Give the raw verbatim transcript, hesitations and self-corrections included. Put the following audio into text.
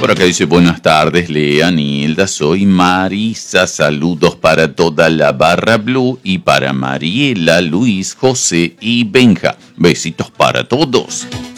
Por acá dice, buenas tardes, Lea, Nilda, soy Marisa, saludos para toda la barra Blue y para Mariela, Luis, José y Benja. Besitos para todos.